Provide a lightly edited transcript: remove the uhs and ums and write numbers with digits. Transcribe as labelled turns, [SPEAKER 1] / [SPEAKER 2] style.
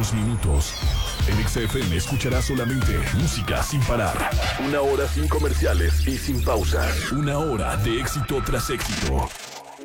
[SPEAKER 1] próximos minutos, en XFM escucharás solamente música sin parar. 1 hora sin comerciales y sin pausa. 1 hora de éxito tras éxito.